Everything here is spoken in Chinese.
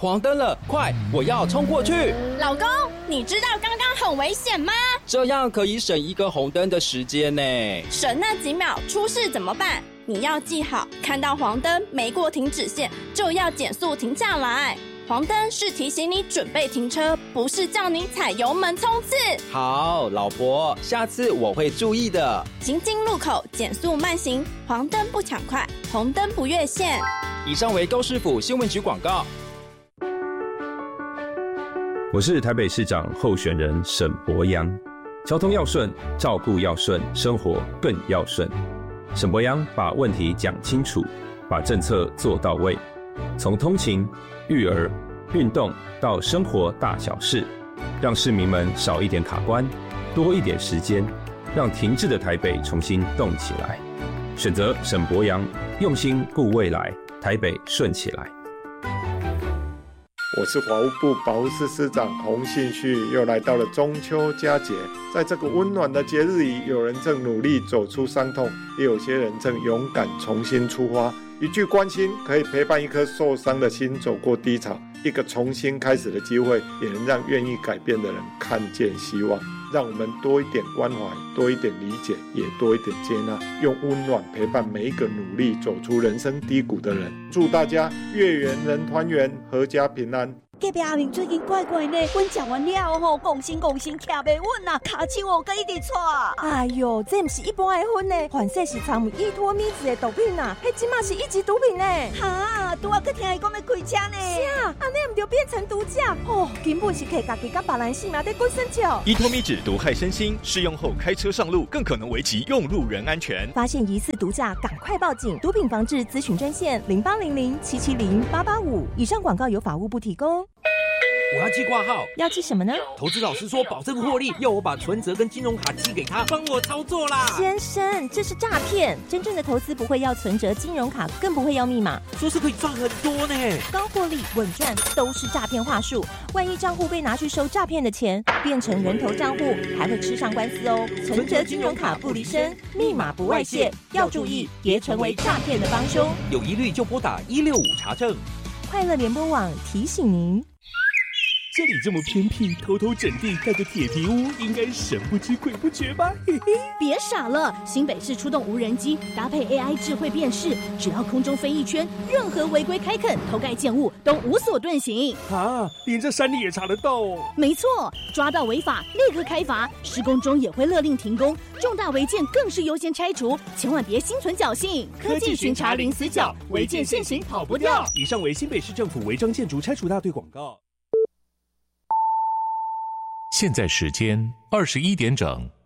黄灯了，快，我要冲过去！ 老公，你知道刚刚很危险吗？ 这样可以省一个红灯的时间呢。 省那几秒，出事怎么办？你要记好，看到黄灯没过停止线，就要减速停下来。黄灯是提醒你准备停车，不是叫你踩油门冲刺。 好，老婆，下次我会注意的。 行经路口减速慢行，黄灯不抢快，红灯不越线。 以上为高市府新闻局广告。 我是台北市长候选人沈伯洋。交通要顺，照顾要顺，生活更要顺。沈伯洋把问题讲清楚，把政策做到位，从通勤、育儿、运动到生活大小事，让市民们少一点卡关，多一点时间，让停滞的台北重新动起来。选择沈伯洋，用心顾未来，台北顺起来。 我是法务部保护司司长洪信旭，又来到了中秋佳节，在这个温暖的节日里，有人正努力走出伤痛，也有些人正勇敢重新出发。一句关心可以陪伴一颗受伤的心走过低潮，一个重新开始的机会，也能让愿意改变的人看见希望。让我们多一点关怀，多一点理解，也多一点接纳，用温暖陪伴每一个努力走出人生低谷的人。祝大家月圆人团圆，阖家平安。 隔壁阿明最近怪怪呢，阮食完了吼，讲心徛袂稳啊，骹手我跟一直喘。哎呦，这不是一般的薰呢，反正是掺有依托咪子的毒品啊，迄即马是一级毒品呢。哈，拄仔去听伊讲要开车呢。是啊，安尼唔就变成毒驾哦，根本是摕家己甲别人性命在滚生笑。 依托咪酯毒害身心，试用后开车上路更可能危及用路人安全。 发现疑似毒驾，赶快报警！毒品防治咨询专线0800770885。以上广告由法务部提供。 我要寄挂号， 要寄什么呢？ 投资老师说保证获利，要我把存折跟金融卡寄给他，帮我操作啦。 先生，这是诈骗！真正的投资不会要存折、金融卡，更不会要密码。 说是可以赚很多呢， 高获利、稳赚都是诈骗话术。万一账户被拿去收诈骗的钱，变成人头账户，还会吃上官司哦。存折、金融卡不离身，密码不外泄，要注意，别成为诈骗的帮凶。 有疑虑就拨打165查证。 快乐联播网提醒您。 这里这么偏僻，偷偷整地盖个铁皮屋，应该神不知鬼不觉吧？嘿嘿， 别傻了！新北市出动无人机，搭配 AI 智慧辨识，只要空中飞一圈，任何违规开垦、偷盖建物都无所遁形。 啊，连这山里也查得到哦？ 没错，抓到违法立刻开罚，施工中也会勒令停工，重大违建更是优先拆除，千万别心存侥幸。科技巡查零死角，违建现行跑不掉。 以上为新北市政府违章建筑拆除大队广告。 现在时间21点整。